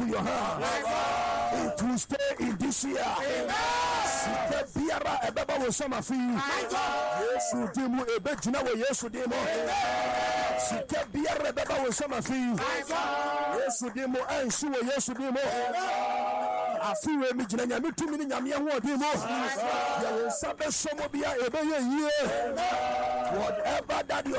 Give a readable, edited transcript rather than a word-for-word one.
into your hand. It will stay in this year. Sika biara ebeba wo sama fi. Yesu dimu ebejina wo Yesu dimu. Sika biara ebeba wo sama fi. Yesu dimu ansu wo Yesu dimu. Afiwe mi jina nyame tumi ni nyame ho dimu. Ya wo sabe somo bia ebeye yie. Whatever that your